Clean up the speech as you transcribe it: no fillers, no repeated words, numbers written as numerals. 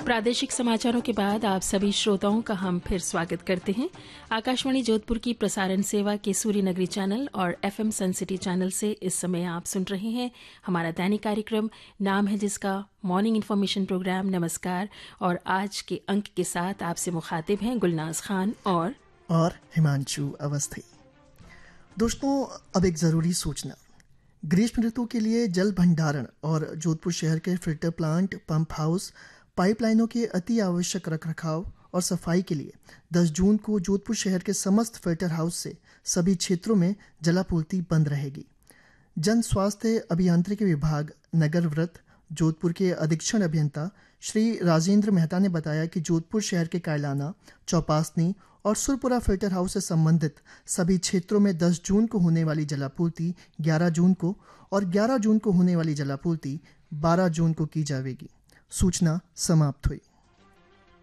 प्रादेशिक समाचारों के बाद आप सभी श्रोताओं का हम फिर स्वागत करते हैं। आकाशवाणी जोधपुर की प्रसारण सेवा के सूर्यनगरी चैनल और एफएम सन सिटी चैनल से इस समय आप सुन रहे हैं हमारा दैनिक कार्यक्रम, नाम है जिसका मॉर्निंग इन्फॉर्मेशन प्रोग्राम। नमस्कार। और आज के अंक के साथ आपसे मुखातिब हैं गुलनाज खान और हिमांशु अवस्थी। दोस्तों, अब एक जरूरी सूचना। ग्रीष्म ऋतु के लिए जल भंडारण और जोधपुर शहर के फिल्टर प्लांट, पंप हाउस, पाइपलाइनों के अति आवश्यक रखरखाव और सफाई के लिए 10 जून को जोधपुर शहर के समस्त फिल्टर हाउस से सभी क्षेत्रों में जलापूर्ति बंद रहेगी। जन स्वास्थ्य अभियांत्रिकी विभाग नगर वृत्त जोधपुर के अधीक्षण अभियंता श्री राजेंद्र मेहता ने बताया कि जोधपुर शहर के कायलाना, चौपासनी और सुरपुरा फिल्टर हाउस से संबंधित सभी क्षेत्रों में 10 जून को होने वाली जलापूर्ति 11 जून को और 11 जून को होने वाली जलापूर्ति 12 जून को की जाएगी। सूचना समाप्त हुई।